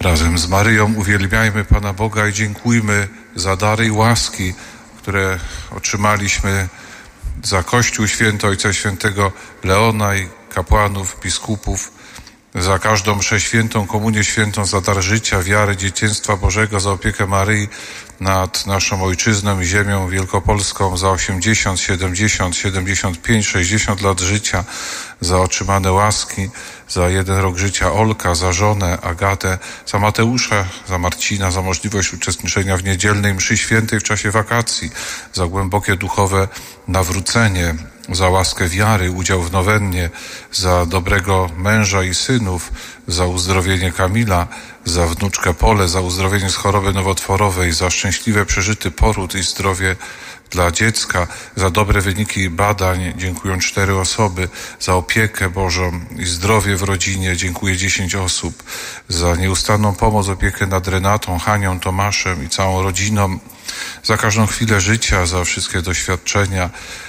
Razem z Maryją uwielbiajmy Pana Boga i dziękujmy za dary i łaski, które otrzymaliśmy za Kościół Święty Ojca Świętego Leona i kapłanów, biskupów, za każdą mszę świętą, komunię świętą, za dar życia, wiary, dzieciństwa Bożego, za opiekę Maryi nad naszą ojczyzną i ziemią wielkopolską, za 80, 70, 75, 60 lat życia, za otrzymane łaski, za 1 rok życia Olka, za żonę Agatę, za Mateusza, za Marcina, za możliwość uczestniczenia w niedzielnej mszy świętej w czasie wakacji, za głębokie duchowe nawrócenie, za łaskę wiary, udział w nowennie, za dobrego męża i synów, za uzdrowienie Kamila, za wnuczkę Polę, za uzdrowienie z choroby nowotworowej, za szczęśliwe przeżyty poród i zdrowie dla dziecka, za dobre wyniki badań dziękują 4 osoby, za opiekę Bożą i zdrowie w rodzinie dziękuję 10 osób, za nieustanną pomoc, opiekę nad Renatą, Hanią, Tomaszem i całą rodziną, za każdą chwilę życia, za wszystkie doświadczenia,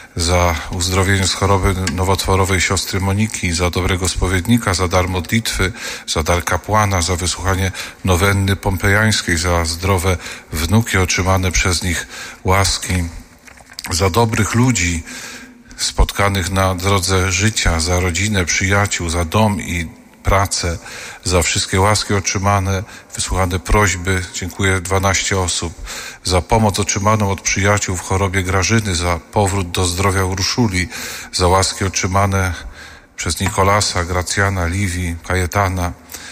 za uzdrowienie z choroby nowotworowej siostry Moniki, za dobrego spowiednika, za dar modlitwy, za dar kapłana, za wysłuchanie nowenny pompejańskiej, za zdrowe wnuki, otrzymane przez nich łaski, za dobrych ludzi spotkanych na drodze życia, za rodzinę, przyjaciół, za dom i pracę, za wszystkie łaski otrzymane, wysłuchane prośby, dziękuję 12 osób, za pomoc otrzymaną od przyjaciół w chorobie Grażyny, za powrót do zdrowia Urszuli, za łaski otrzymane przez Nikolasa, Gracjana, Liwii, Kajetana,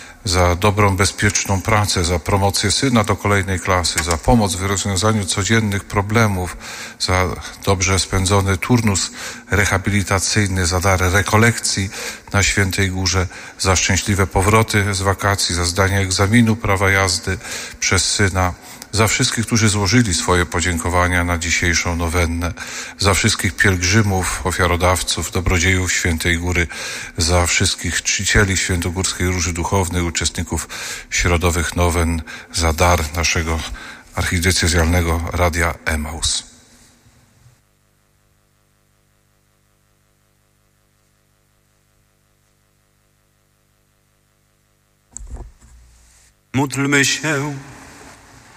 za dobrą, bezpieczną pracę, za promocję syna do kolejnej klasy, za pomoc w rozwiązaniu codziennych problemów, za dobrze spędzony turnus rehabilitacyjny, za dar rekolekcji na Świętej Górze, za szczęśliwe powroty z wakacji, za zdanie egzaminu prawa jazdy przez syna, za wszystkich, którzy złożyli swoje podziękowania na dzisiejszą nowennę, za wszystkich pielgrzymów, ofiarodawców, dobrodziejów Świętej Góry, za wszystkich czcicieli Świętogórskiej Róży Duchownej, uczestników środowych nowen, za dar naszego archidiecezjalnego Radia Emaus. Módlmy się.